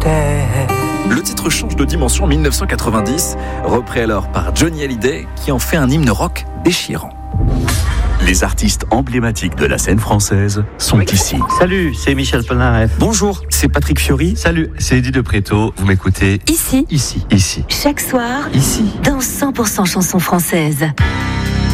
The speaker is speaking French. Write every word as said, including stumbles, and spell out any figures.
terre. Le titre change de dimension en dix-neuf cent quatre-vingt-dix, repris alors par Johnny Hallyday, qui en fait un hymne rock déchirant. Les artistes emblématiques de la scène française sont ici. Salut, c'est Michel Polnareff. Bonjour, c'est Patrick Fiori. Salut, c'est Eddie de Préto. Vous m'écoutez Ici, ici, ici, chaque soir, ici. dans cent pour cent chansons françaises.